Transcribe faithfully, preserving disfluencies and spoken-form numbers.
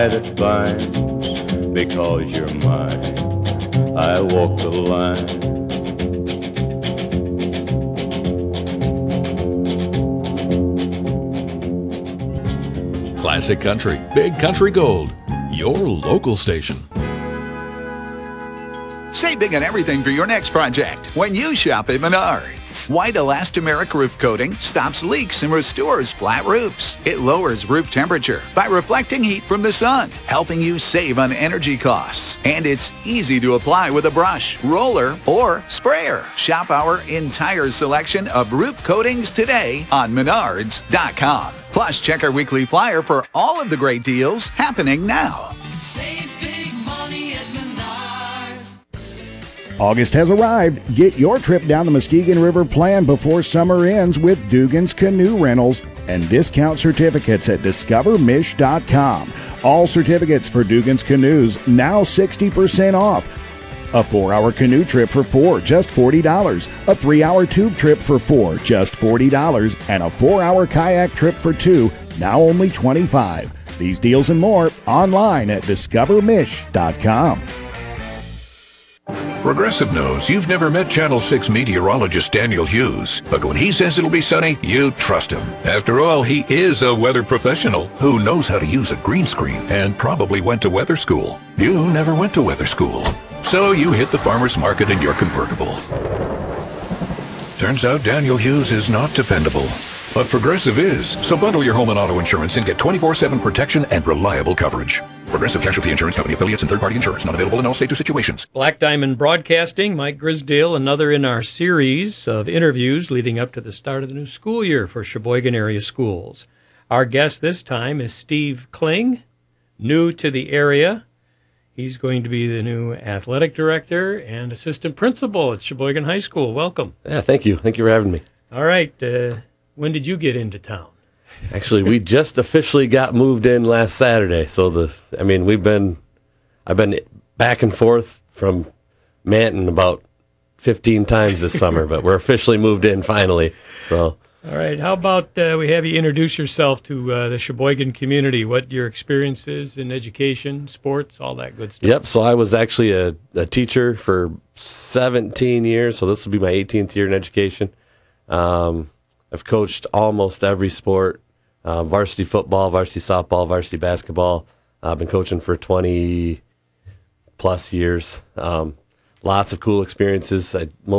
That binds, because you're mine, I walk the line. Classic Country, Big Country Gold, your local station. Save big on everything for your next project when you shop at Menards. White elastomeric roof coating stops leaks and restores flat roofs. It lowers roof temperature by reflecting heat from the sun, helping you save on energy costs. And it's easy to apply with a brush, roller, or sprayer. Shop our entire selection of roof coatings today on menards dot com. Plus, check our weekly flyer for all of the great deals happening now. Save big money at Menards. August has arrived. Get your trip down the Muskegon River planned before summer ends with Dugan's Canoe Rentals and discount certificates at discover mish dot com. All certificates for Dugan's Canoes now sixty percent off. A four-hour canoe trip for four, just forty dollars. A three-hour tube trip for four, just forty dollars. And a four-hour kayak trip for two, now only twenty-five dollars. These deals and more online at discover mish dot com. Progressive knows you've never met Channel six meteorologist Daniel Hughes, but when he says it'll be sunny, you trust him. After all, he is a weather professional who knows how to use a green screen and probably went to weather school. You never went to weather school, so you hit the farmer's market in your convertible. Turns out Daniel Hughes is not dependable, but Progressive is. So bundle your home and auto insurance and get twenty-four seven protection and reliable coverage. Progressive Casualty Insurance Company affiliates and third-party insurance not available in all states or situations. Black Diamond Broadcasting, Mike Grisdale, another in our series of interviews leading up to the start of the new school year for Sheboygan area schools. Our guest this time is Steve Kling, new to the area. He's going to be the new athletic director and assistant principal at Sheboygan High School. Welcome. Yeah, thank you. Thank you for having me. All right. Uh, when did you get into town? Actually, we just officially got moved in last Saturday. So the, I mean, we've been, I've been back and forth from Manton about fifteen times this summer, but we're officially moved in finally. So. All right. How about uh, we have you introduce yourself to uh, the Sheboygan community, what your experience is in education, sports, all that good stuff. Yep. So I was actually a, a teacher for seventeen years. So this will be my eighteenth year in education. Um, I've coached almost every sport, uh, varsity football, varsity softball, varsity basketball. I've been coaching for twenty plus years. Um, lots of cool experiences. I,